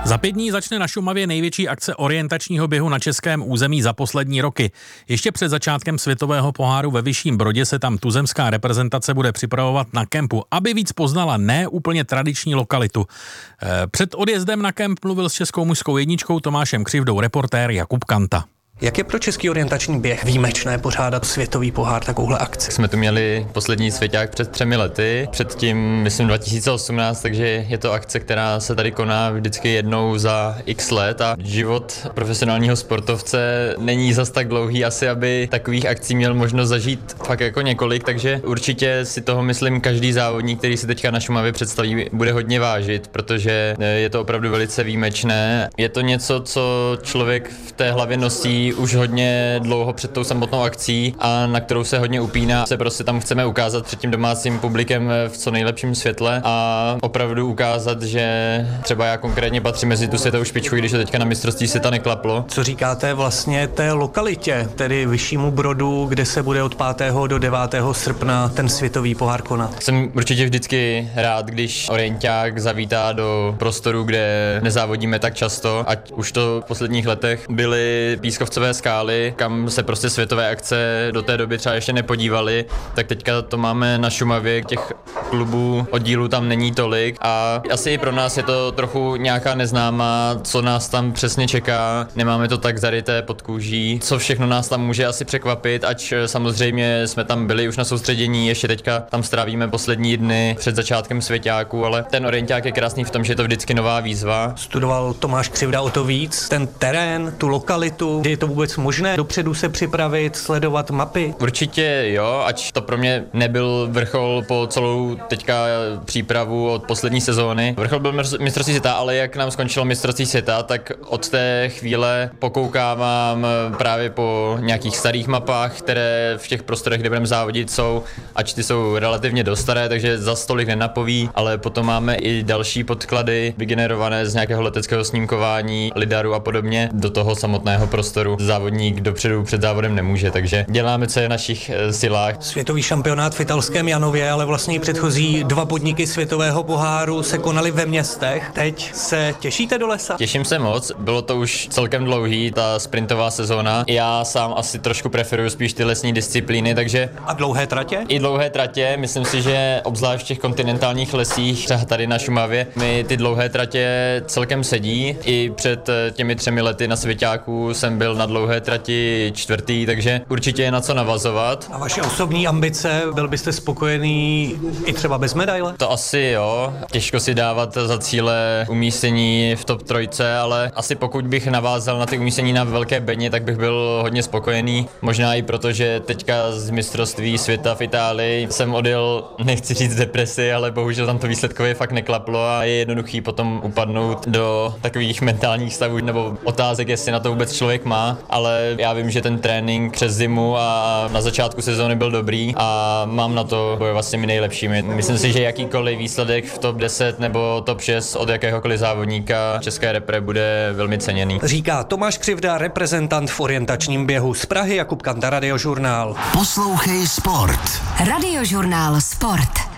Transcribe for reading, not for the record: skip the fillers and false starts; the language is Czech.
Za 5 dní začne na Šumavě největší akce orientačního běhu na českém území za poslední roky. Ještě před začátkem světového poháru ve Vyšším Brodě se tam tuzemská reprezentace bude připravovat na kempu, aby víc poznala ne úplně tradiční lokalitu. Před odjezdem na kemp mluvil s českou mužskou jedničkou Tomášem Křivdou reportér Jakub Kanta. Jak je pro český orientační běh výjimečné pořádat světový pohár, takovouhle akci? Jsme tu měli poslední svěťák před 3 lety, předtím myslím 2018, takže je to akce, která se tady koná vždycky jednou za x let a život profesionálního sportovce není zas tak dlouhý asi, aby takových akcí měl možnost zažít fakt jako několik, takže určitě si toho myslím každý závodník, který si teďka na Šumavě představí, bude hodně vážit, protože je to opravdu velice výjimečné. Je to něco, co člověk v té hlavě nosí už hodně dlouho před tou samotnou akcí a na kterou se hodně upíná. Se prostě tam chceme ukázat před tím domácím publikem v co nejlepším světle a opravdu ukázat, že třeba já konkrétně patřím mezi tu světovou špičku, když to teďka na mistrovství světa neklaplo. Co říkáte vlastně té lokalitě, tedy Vyššímu Brodu, kde se bude od 5. do 9. srpna ten světový pohár konat? Jsem určitě vždycky rád, když orienták zavítá do prostoru, kde nezávodíme tak často, ať už to v posledních letech byly pískovcové skály, kam se prostě světové akce do té doby třeba ještě nepodívali, tak teďka to máme na Šumavě, těch klubů, oddílů tam není tolik a asi i pro nás je to trochu nějaká neznámá, co nás tam přesně čeká, nemáme to tak zaryté pod kůží, co všechno nás tam může asi překvapit, ač samozřejmě jsme tam byli už na soustředění, ještě teďka tam strávíme poslední dny před začátkem svěťáku, ale ten orienták je krásný v tom, že je to vždycky nová výzva. Studoval Tomáš Křivda o to víc, ten terén, tu lokalitu, je to vůbec možné dopředu se připravit, sledovat mapy? Určitě jo, ač to pro mě nebyl vrchol po celou teďka přípravu od poslední sezóny. Vrchol byl mistrovství světa, ale jak nám skončilo mistrovství světa, tak od té chvíle pokoukávám právě po nějakých starých mapách, které v těch prostorech, kde budeme závodit, jsou, ač ty jsou relativně dost staré, takže za stolik nenapoví, ale potom máme i další podklady vygenerované z nějakého leteckého snímkování, lidaru a podobně do toho samotného prostoru. Závodník dopředu před závodem nemůže, takže děláme, co je v našich silách. Světový šampionát v italském Janově, ale vlastně i předchozí 2 podniky světového poháru se konaly ve městech. Teď se těšíte do lesa? Těším se moc, bylo to už celkem dlouhý, ta sprintová sezóna. Já sám asi trošku preferuju spíš ty lesní disciplíny, takže... A dlouhé tratě? I dlouhé tratě, myslím si, že obzvlášť v těch kontinentálních lesích, třeba tady na Šumavě, mi ty dlouhé tratě celkem sedí. I před těmi 3 lety na svěťáku jsem byl na dlouhé trati 4., takže určitě je na co navazovat. A vaše osobní ambice, byl byste spokojený i třeba bez medaile? To asi jo, těžko si dávat za cíle umístění v top 3, ale asi pokud bych navázal na ty umístění na velké beně, tak bych byl hodně spokojený. Možná i proto, že teďka z mistrovství světa v Itálii jsem odjel, nechci říct depresi, ale bohužel tam to výsledkově fakt neklaplo a je jednoduchý potom upadnout do takových mentálních stavů nebo otázek, jestli na to vůbec člověk má, ale já vím, že ten trénink přes zimu a na začátku sezóny byl dobrý a mám na to bojovat s těmi nejlepšími. Myslím si, že jakýkoliv výsledek v top 10 nebo top 6 od jakéhokoliv závodníka české repre bude velmi ceněný. Říká Tomáš Křivda, reprezentant v orientačním běhu z Prahy, Jakub Kanta, Radiožurnál. Poslouchej sport. Radiožurnál Sport.